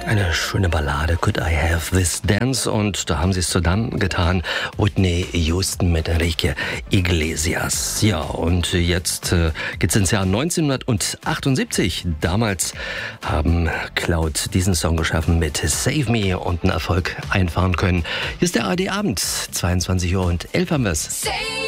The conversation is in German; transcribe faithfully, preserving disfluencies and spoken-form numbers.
Eine schöne Ballade, Could I Have This Dance? Und da haben sie es zusammengetan, Whitney Houston mit Enrique Iglesias. Ja, und jetzt äh, geht's ins Jahr neunzehnhundertachtundsiebzig. Damals haben Cloud diesen Song geschaffen mit Save Me und einen Erfolg einfahren können. Hier ist der A R D Abend, zweiundzwanzig Uhr und elf haben wir's.